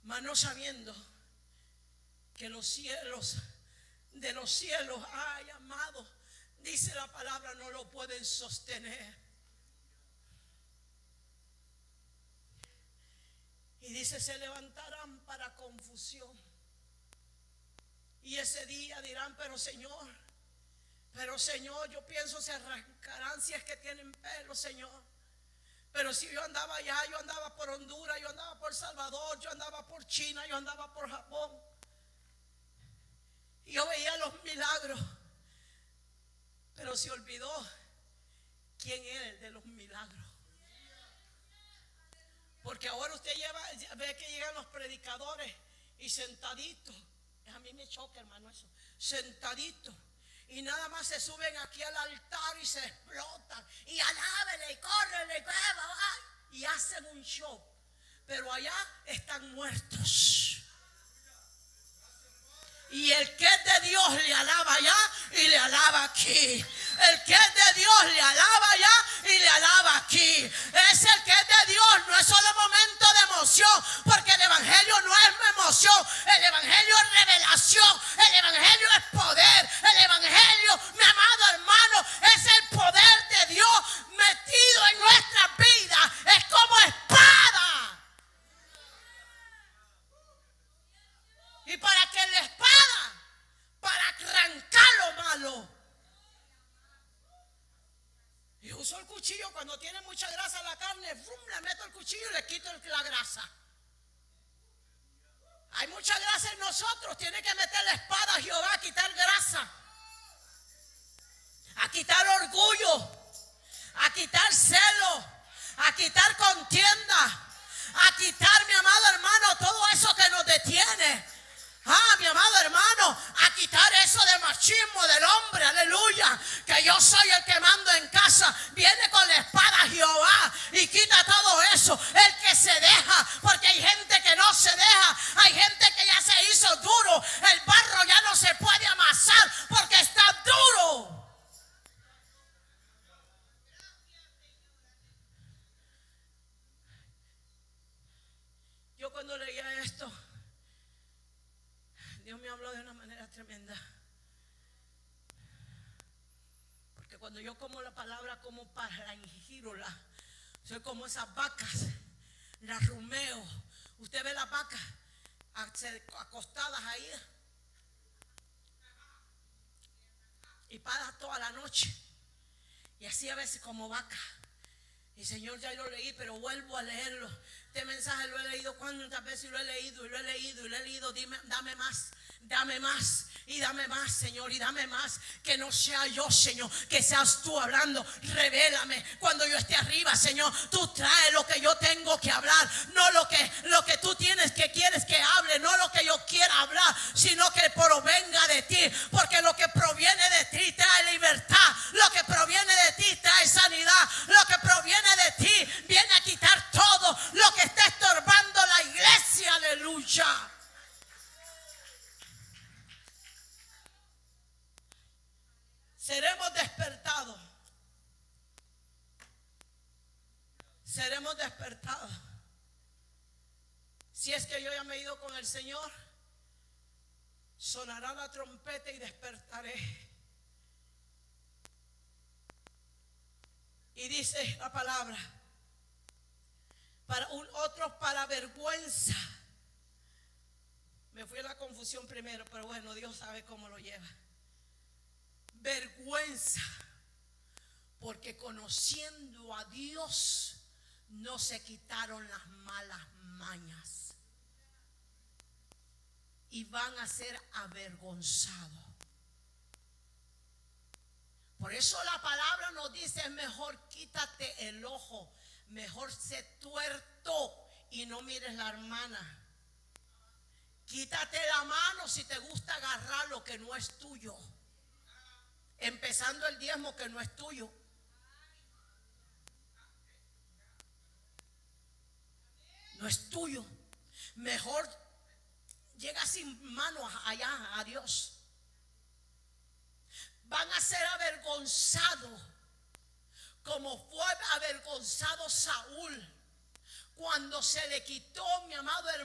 mas no sabiendo que los cielos de los cielos, ay amado, dice la palabra, no lo pueden sostener. Y dice, se levantarán para confusión. Y ese día dirán, pero Señor, yo pienso se arrancarán si es que tienen pelo, Señor. Pero si yo andaba allá, yo andaba por Honduras, yo andaba por Salvador, yo andaba por China, yo andaba por Japón. Y yo veía los milagros. Pero se olvidó quién es el de los milagros. Porque ahora usted ve que llegan los predicadores y sentaditos. A mí me choca, hermano, eso. Sentaditos. Y nada más se suben aquí al altar y se explotan. Y alábenle y córrenle y hacen un show. Pero allá están muertos. Y el que es de Dios le alaba allá y le alaba aquí. El que es de Dios le alaba allá y le alaba aquí. Es el que es de Dios, no es solo momento de emoción, porque el evangelio no es emoción, el evangelio es revelación, el evangelio es poder, el evangelio, mi amado hermano, es el poder de Dios metido en nuestras vidas, es como espada. ¿Y para qué la espada? Para arrancar lo malo. Y uso el cuchillo cuando tiene mucha grasa la carne, le meto el cuchillo y le quito la grasa. Hay mucha grasa en nosotros, tiene que meter la espada a Jehová a quitar grasa, a quitar orgullo, a quitar celo, a quitar contienda, a quitar, mi amado hermano, todo eso que nos detiene. Mi amado hermano, a quitar eso de machismo del hombre, aleluya, que yo soy el que mando en casa. Viene con la espada Jehová y quita todo eso. El que se deja, porque hay gente que no se deja, hay gente que ya se hizo duro, el barro ya no se puede amasar porque está duro. Yo cuando leía esto, Dios me habló de una manera tremenda. Porque cuando yo como la palabra como para ingírola, soy como esas vacas, las rumeo. Usted ve las vacas acostadas ahí y paran toda la noche. Y así a veces como vaca. Y Señor, ya lo leí, pero vuelvo a leerlo. Este mensaje lo he leído cuántas veces y lo he leído y lo he leído y lo he leído. Dime, dame más y dame más, Señor, y dame más. Que no sea yo, Señor, que seas tú hablando. Revélame cuando yo esté arriba, Señor. Tú traes lo que yo tengo que hablar, no lo que tú quieres que hable, no lo que yo quiera hablar, sino que provenga de ti, porque lo que proviene de ti trae libertad, lo que proviene de ti trae sanidad, lo que proviene de ti viene a quitar todo lo que está estorbando la iglesia, aleluya. Seremos despertados. Seremos despertados. Si es que yo ya me he ido con el Señor, sonará la trompeta y despertaré. Y dice la palabra, otros para vergüenza. Me fui a la confusión primero, pero bueno, Dios sabe cómo lo lleva. Vergüenza, porque conociendo a Dios no se quitaron las malas mañas y van a ser avergonzados. Por eso la palabra nos dice, es mejor quítate el ojo, mejor sé tuerto y no mires la hermana. Quítate la mano si te gusta agarrar lo que no es tuyo, empezando el diezmo que no es tuyo. No es tuyo. Mejor llega sin manos allá a Dios. Van a ser avergonzados como fue avergonzado Saúl cuando se le quitó, mi amado hermano,